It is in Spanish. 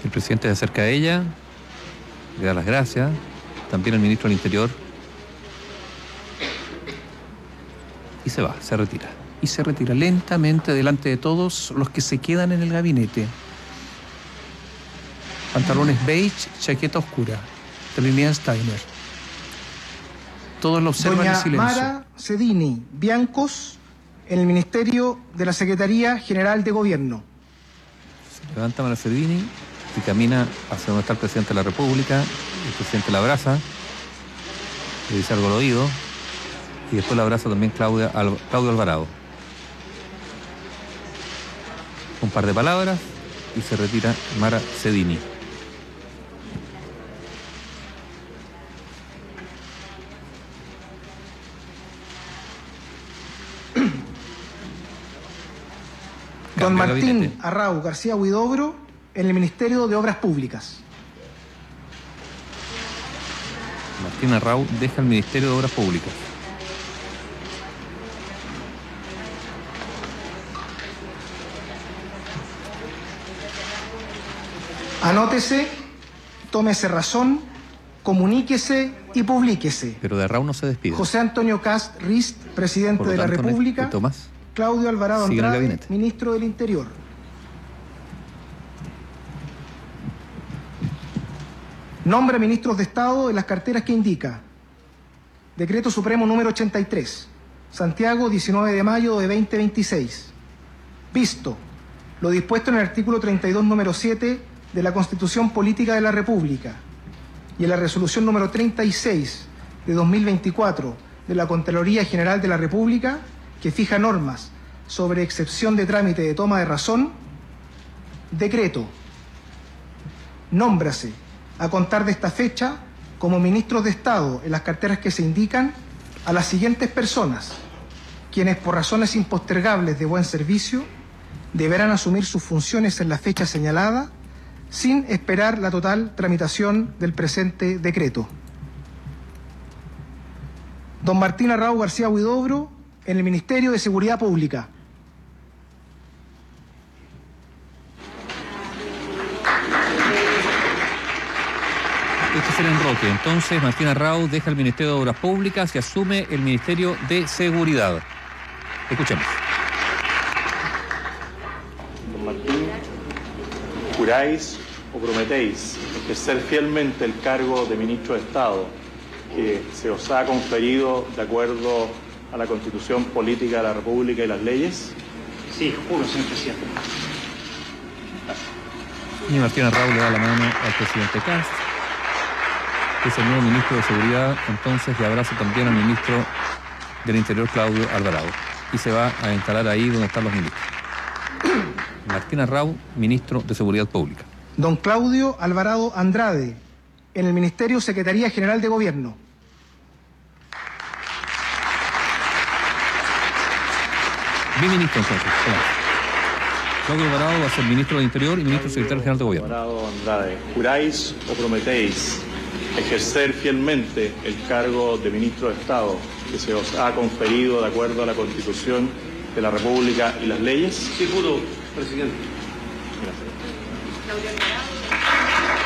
El presidente se acerca a ella, le da las gracias, también el ministro del Interior, y se va, se retira. Y se retira lentamente delante de todos los que se quedan en el gabinete. Pantalones beige, chaqueta oscura. Trinidad Steiner. Todos lo observan en silencio. Mara Cedini Biancos, en el Ministerio de la Secretaría General de Gobierno. Se levanta Mara Cedini y camina hacia donde está el presidente de la República. El presidente la abraza, le dice algo al oído, y después la abraza también Claudio Alvarado. Un par de palabras y se retira Mara Cedini. Don Martín Arrau García Huidobro, en el Ministerio de Obras Públicas. Martín Arrau deja el Ministerio de Obras Públicas. Anótese, tómese razón, comuníquese y publíquese. Pero de Arrau no se despide. José Antonio Cast Rist, presidente de la República. Tomás. Claudio Alvarado Andrade, ministro del Interior. Nombra ministros de Estado en las carteras que indica. Decreto Supremo número 83, Santiago, 19 de mayo de 2026. Visto lo dispuesto en el artículo 32, número 7 de la Constitución Política de la República y en la resolución número 36 de 2024 de la Contraloría General de la República, que fija normas sobre excepción de trámite de toma de razón, decreto, nómbrase a contar de esta fecha como ministros de Estado en las carteras que se indican a las siguientes personas, quienes por razones impostergables de buen servicio deberán asumir sus funciones en la fecha señalada sin esperar la total tramitación del presente decreto. Don Martín Arrau García Huidobro, en el Ministerio de Seguridad Pública. Este es el enroque. Entonces, Martín Arrau deja el Ministerio de Obras Públicas y asume el Ministerio de Seguridad. Escuchemos. Don Martín, ¿juráis o prometéis ejercer fielmente el cargo de ministro de Estado que se os ha conferido de acuerdo a la Constitución Política de la República y las leyes? Sí, juro, señor presidente. Y Martín Arrau le da la mano al presidente Cast, que es el nuevo ministro de Seguridad, entonces, y abraza también al ministro del Interior, Claudio Alvarado. Y se va a instalar ahí donde están los ministros. Martín Arrau, ministro de Seguridad Pública. Don Claudio Alvarado Andrade, en el Ministerio Secretaría General de Gobierno. Biministro, entonces. Claudio Alvarado va a ser ministro del Interior y ministro secretario general de Gobierno. Alvarado Andrade, ¿juráis o prometéis ejercer fielmente el cargo de ministro de Estado que se os ha conferido de acuerdo a la Constitución de la República y las leyes? Sí, juro, presidente. Gracias.